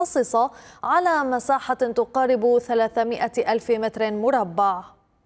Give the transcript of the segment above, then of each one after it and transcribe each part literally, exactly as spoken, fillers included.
متخصصة على مساحة تقارب ثلاثمائة ألف متر مربع.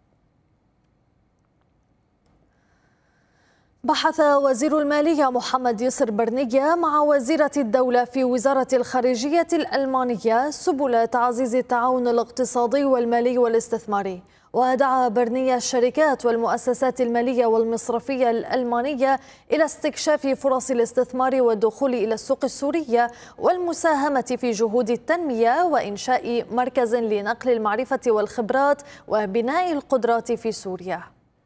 بحث وزير المالية محمد يسر برنية مع وزيرة الدولة في وزارة الخارجية الألمانية سبل تعزيز التعاون الاقتصادي والمالي والاستثماري. ودعا برنية الشركات والمؤسسات المالية والمصرفية الألمانية إلى استكشاف فرص الاستثمار والدخول إلى السوق السورية والمساهمة في جهود التنمية وإنشاء مركز لنقل المعرفة والخبرات وبناء القدرات في سوريا.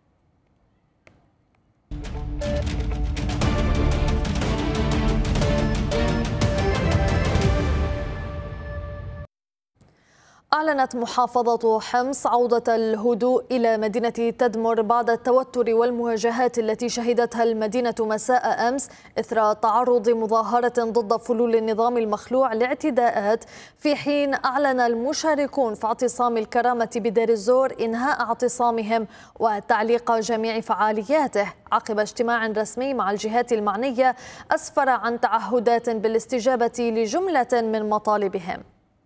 أعلنت محافظة حمص عودة الهدوء إلى مدينة تدمر بعد التوتر والمواجهات التي شهدتها المدينة مساء أمس إثر تعرض مظاهرة ضد فلول النظام المخلوع لاعتداءات، في حين أعلن المشاركون في اعتصام الكرامة بدير الزور إنهاء اعتصامهم وتعليق جميع فعالياته عقب اجتماع رسمي مع الجهات المعنية أسفر عن تعهدات بالاستجابة لجملة من مطالبهم.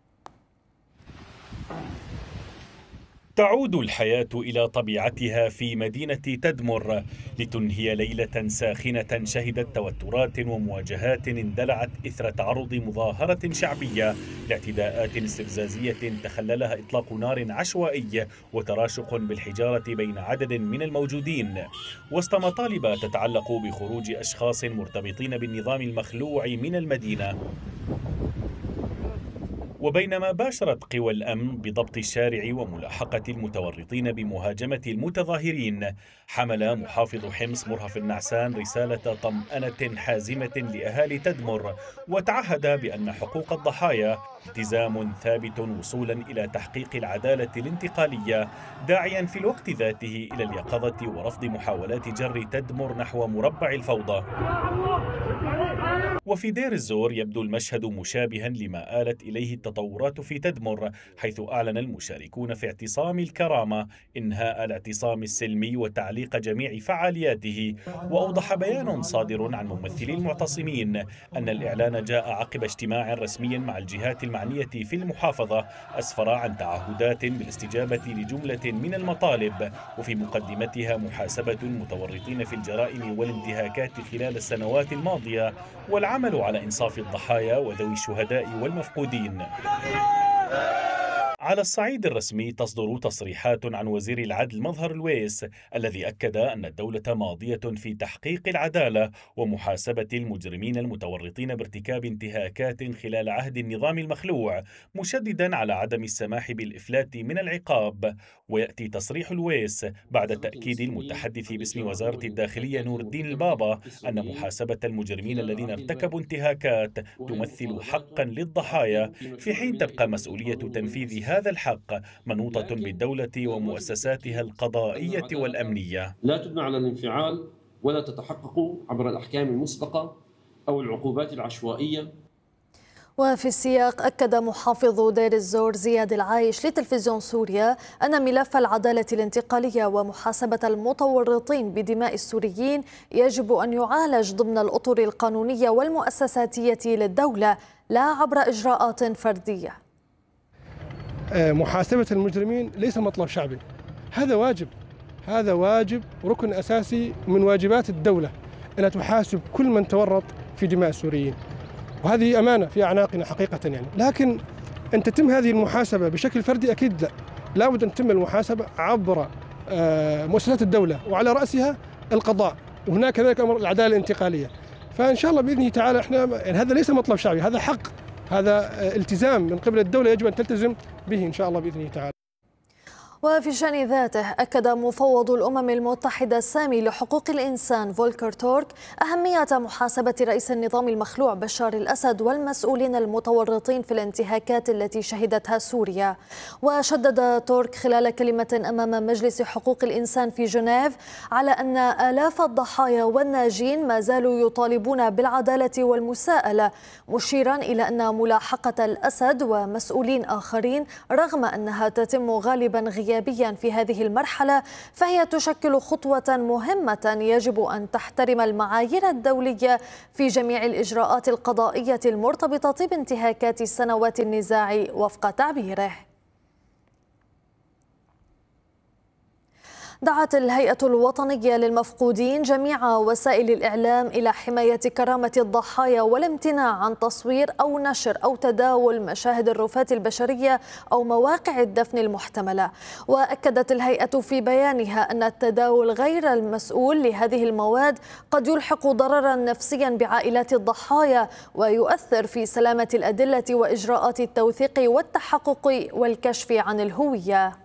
تعود الحياة إلى طبيعتها في مدينة تدمر لتنهي ليلة ساخنة شهدت توترات ومواجهات اندلعت إثر تعرض مظاهرة شعبية لاعتداءات استفزازية تخللها إطلاق نار عشوائي وتراشق بالحجارة بين عدد من الموجودين، وسط مطالب تتعلق بخروج أشخاص مرتبطين بالنظام المخلوع من المدينة. وبينما باشرت قوى الأمن بضبط الشارع وملاحقة المتورطين بمهاجمة المتظاهرين، حمل محافظ حمص مرهف النعسان رسالة طمأنة حازمة لأهالي تدمر، وتعهد بأن حقوق الضحايا التزام ثابت وصولا إلى تحقيق العدالة الانتقالية، داعيا في الوقت ذاته إلى اليقظة ورفض محاولات جر تدمر نحو مربع الفوضى. وفي دير الزور يبدو المشهد مشابها لما آلت إليه التطورات في تدمر، حيث أعلن المشاركون في اعتصام الكرامة إنهاء الاعتصام السلمي وتعليق جميع فعالياته. وأوضح بيان صادر عن ممثلي المعتصمين أن الإعلان جاء عقب اجتماع رسمي مع الجهات المعنية في المحافظة أسفر عن تعهدات بالاستجابة لجملة من المطالب، وفي مقدمتها محاسبة المتورطين في الجرائم والانتهاكات خلال السنوات الماضية والعمل على إنصاف الضحايا وذوي الشهداء والمفقودين. على الصعيد الرسمي تصدر تصريحات عن وزير العدل مظهر الويس الذي أكد أن الدولة ماضية في تحقيق العدالة ومحاسبة المجرمين المتورطين بارتكاب انتهاكات خلال عهد النظام المخلوع، مشددا على عدم السماح بالإفلات من العقاب. ويأتي تصريح الويس بعد تأكيد المتحدث باسم وزارة الداخلية نور الدين البابا أن محاسبة المجرمين الذين ارتكبوا انتهاكات تمثل حقا للضحايا، في حين تبقى مسؤولية تنفيذ هذا الحق منوطة بالدولة ومؤسساتها القضائية والأمنية. لا تبنى على الانفعال ولا تتحقق عبر الأحكام المسبقة أو العقوبات العشوائية. وفي السياق أكد محافظ دير الزور زياد العايش لتلفزيون سوريا أن ملف العدالة الانتقالية ومحاسبة المتورطين بدماء السوريين يجب أن يعالج ضمن الأطر القانونية والمؤسساتية للدولة لا عبر إجراءات فردية. محاسبة المجرمين ليس مطلب شعبي، هذا واجب، هذا واجب ركن أساسي من واجبات الدولة أنها تحاسب كل من تورط في دماء السوريين، وهذه أمانة في أعناقنا حقيقة يعني. لكن أن تتم هذه المحاسبة بشكل فردي أكيد لا، لابد أن تتم المحاسبة عبر مؤسسات الدولة وعلى رأسها القضاء، وهناك كذلك أمر العدالة الانتقالية. فإن شاء الله بإذن تعالى إحنا يعني هذا ليس مطلب شعبي، هذا حق، هذا التزام من قبل الدولة يجب أن تلتزم به إن شاء الله بإذن تعالى. وفي شأن ذاته أكد مفوض الأمم المتحدة السامي لحقوق الإنسان فولكر تورك أهمية محاسبة رئيس النظام المخلوع بشار الأسد والمسؤولين المتورطين في الانتهاكات التي شهدتها سوريا. وشدد تورك خلال كلمة أمام مجلس حقوق الإنسان في جنيف على أن آلاف الضحايا والناجين ما زالوا يطالبون بالعدالة والمساءلة، مشيرا إلى أن ملاحقة الأسد ومسؤولين آخرين رغم أنها تتم غالبا غياب إيجابيا في هذه المرحلة، فهي تشكل خطوة مهمة يجب أن تحترم المعايير الدولية في جميع الإجراءات القضائية المرتبطة بانتهاكات سنوات النزاع وفق تعبيره. دعت الهيئة الوطنية للمفقودين جميع وسائل الإعلام إلى حماية كرامة الضحايا والامتناع عن تصوير أو نشر أو تداول مشاهد الرفات البشرية أو مواقع الدفن المحتملة. وأكدت الهيئة في بيانها أن التداول غير المسؤول لهذه المواد قد يلحق ضررا نفسيا بعائلات الضحايا ويؤثر في سلامة الأدلة وإجراءات التوثيق والتحقق والكشف عن الهوية.